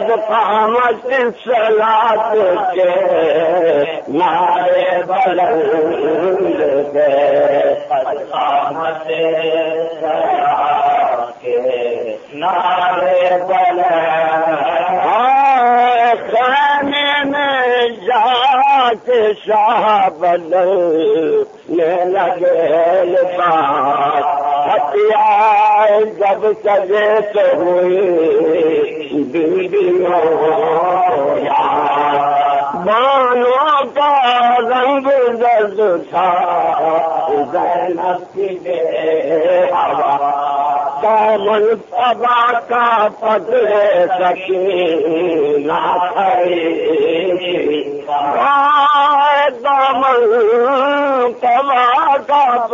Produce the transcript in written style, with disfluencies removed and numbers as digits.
कद कामत सलात के नारे बुलंद के कद कामत सलात के नारे बुलंद खाने में जाके शाबल ने लगे लिबास हथियार जब सजे तो हुई बीवियों बानों का रंग दर्द था ज़ैनब की बेहवा दामन तबा का पकड़े सकीना खड़ी दामन तबा का